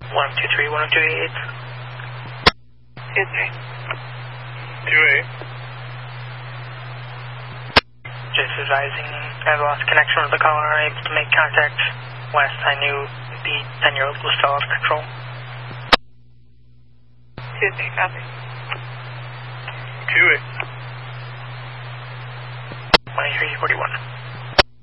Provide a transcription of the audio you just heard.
123, 10288. 23. 2-8. Just advising I've lost connection with the caller, unable to make contact. Last I knew, the 10-year-old was still out of control. 23, copy. 2-8. 2341.